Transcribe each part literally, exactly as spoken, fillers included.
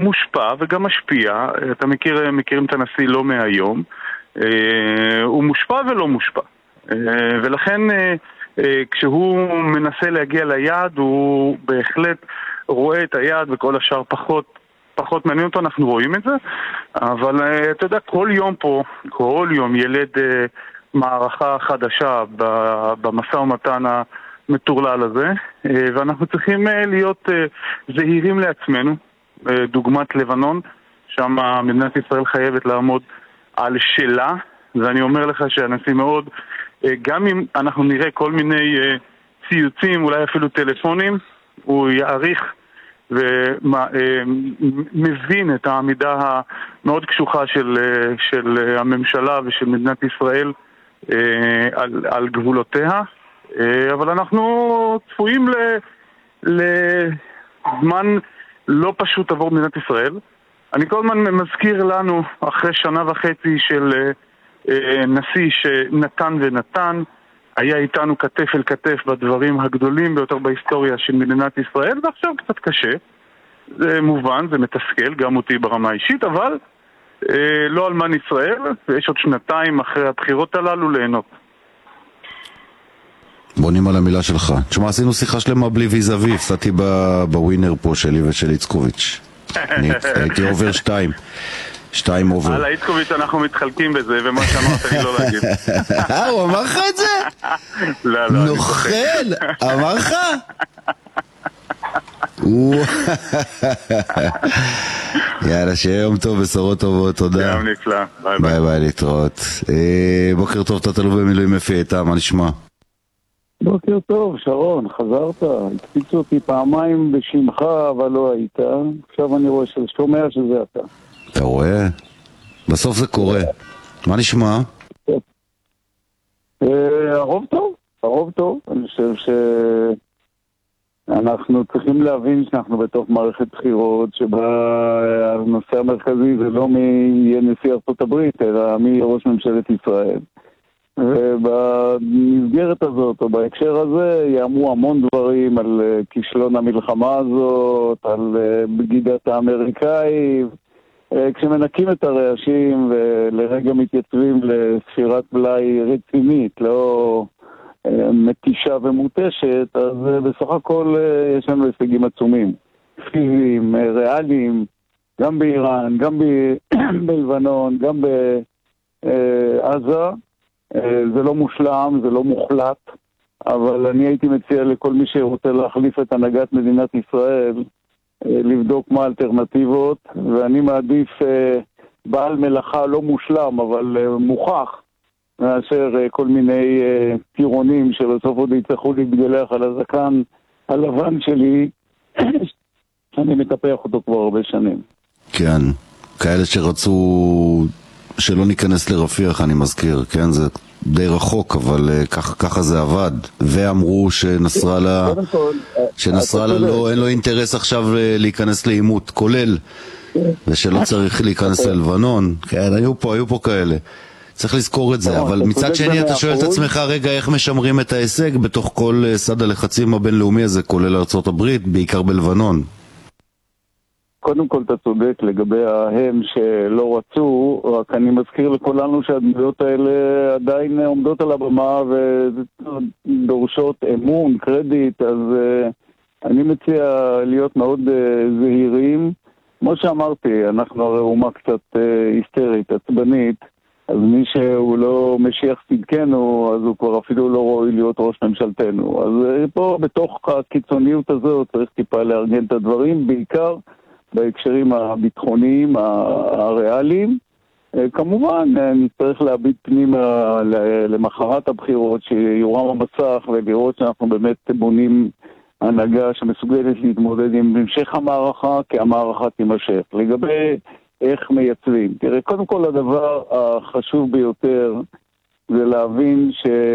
מושפע וגם משפיע. אתה מכיר, מכירים את הנשיא לא מהיום. הוא מושפע ולא מושפע. ולכן כשהוא מנסה להגיע ליעד, הוא בהחלט רואה את היעד וכל השאר פחות, פחות מעניין אותו, אנחנו רואים את זה. אבל אתה יודע, כל יום פה, כל יום ילד מערכה חדשה במשא ומתן המטורלל הזה, ואנחנו צריכים להיות זהירים לעצמנו. דוגמת לבנון, שם מדינת ישראל חייבת לעמוד על שלה, ואני אומר לך שהנשיא מאוד, גם אם אנחנו נראה כל מיני ציוצים, אולי אפילו טלפונים, הוא יעריך ומבין את העמידה המאוד קשוחה של, של הממשלה ושל מדינת ישראל על, על גבולותיה, אבל אנחנו צפויים לזמן לא פשוט עבור מדינת ישראל. אני כל הזמן מזכיר לנו, אחרי שנה וחצי של אה, נשיא שנתן ונתן, היה איתנו כתף אל כתף בדברים הגדולים ביותר בהיסטוריה של מדינת ישראל, ועכשיו קצת קשה. זה מובן, זה מתסכל, גם אותי ברמה האישית, אבל אה, לא אלמן ישראל, ויש עוד שנתיים אחרי הבחירות הללו ליהנות. בונים על המילה שלך. תשמע, עשינו שיחה שלמה בלי ויזאבי, הפסדתי בווינר פה שלי ושל איצקוביץ'. אני הייתי עובר שתיים. שתיים עובר. על איצקוביץ' אנחנו מתחלקים בזה, ומה שאמרת אני לא להגיד. אה, הוא אמר לך את זה? לא, לא. נוכל! אמר לך? יאללה, שיהיה יום טוב, בשורות טובות, תודה. יום נפלא, ביי ביי ביי, להתראות. בוקר טוב, תת אלוף במילואים אפי איתה, מה נשמע? בוקר טוב, שרון, חזרת, הקפיצו אותי פעמיים בשמך, אבל לא היית. עכשיו אני רואה ששומע שזה אתה. אתה רואה? בסוף זה קורה. מה נשמע? הרוב טוב, הרוב טוב. אני חושב שאנחנו צריכים להבין שאנחנו בתוך מערכת בחירות, שבה הנושא המרכזי זה לא מי יהיה נשיא ארצות הברית, אלא מי יהיה ראש ממשלת ישראל. ובמסגרת הזאת, או בהקשר הזה, יאמרו המון דברים על כישלון המלחמה הזאת, על בגידת האמריקאים. כשמנקים את הרעשים ולרגע מתייצבים לספירת בלאי רצינית, לא מתישה ומותשת, אז בסך הכל יש לנו הישגים עצומים. פיזיים, ריאליים, גם באיראן, גם בלבנון, גם בעזה. זה לא מושלם, זה לא מוחלט, אבל אני הייתי מציע לכל מי שרוצה להחליף את הנהגת מדינת ישראל לבדוק מה האלטרנטיבות, ואני מעדיף בעל מלאכה לא מושלם, אבל מוכח, מאשר כל מיני טירונים שבסוף עוד יצטרכו להתגלח על הזקן הלבן שלי, שאני מטפח אותו כבר הרבה שנים. כן, כאלה שרצו שלא ניכנס לרפיח, אני מזכיר, כן, זה די רחוק, אבל ככה, ככה זה עבד. ואמרו שנסראללה, שנסראללה לא, אין לו אינטרס עכשיו להיכנס לאימות, כולל, ושלא צריך להיכנס ללבנון. כן, היו פה, היו פה כאלה. צריך לזכור את זה, אבל מצד שני אתה שואל את עצמך, רגע, איך משמרים את ההישג בתוך כל סד הלחצים הבינלאומי הזה, כולל ארצות הברית, בעיקר בלבנון? קודם כל אתה צודק לגבי ההם שלא רצו, רק אני מזכיר לכולנו שהדמויות האלה עדיין עומדות על הבמה ודורשות אמון, קרדיט, אז uh, אני מציע להיות מאוד uh, זהירים. כמו שאמרתי, אנחנו הרי אומה קצת uh, היסטרית, עצבנית, אז מי שהוא לא משיח צדקנו, אז הוא כבר אפילו לא ראוי להיות ראש ממשלתנו. אז uh, פה בתוך הקיצוניות הזאת צריך טיפה לארגן את הדברים, בעיקר בהקשרים הביטחוניים, הריאליים. כמובן, נצטרך להביט פנימה למחרת הבחירות, שיורם המסך, ולראות שאנחנו באמת בונים הנהגה שמסוגלת להתמודד עם המשך המערכה, כי המערכה תימשך. לגבי איך מייצבים. תראה, קודם כל הדבר החשוב ביותר זה להבין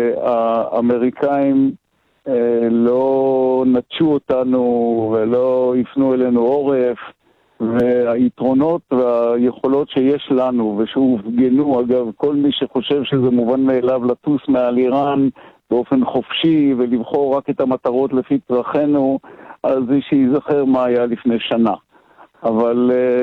שהאמריקאים לא נטשו אותנו ולא יפנו אלינו עורף, והיתרונות והיכולות שיש לנו ושהופגנו, אגב, כל מי שחושב שזה מובן מאליו לטוס מעל איראן באופן חופשי ולבחור רק את המטרות לפי צרכנו, אז שיזכר מה היה לפני שנה. אבל